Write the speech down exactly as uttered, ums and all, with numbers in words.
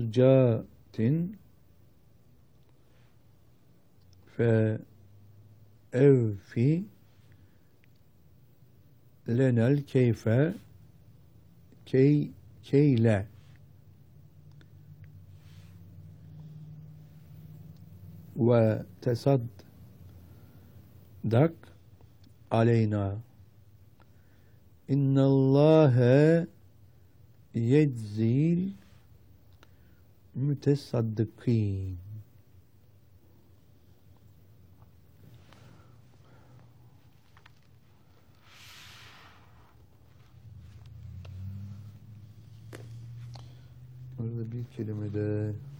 muzcatin fe evfi lenel keyfe key keyle ve tesaddak aleyna innallâhe yeczil mütesaddikîn. Orada bir kelime de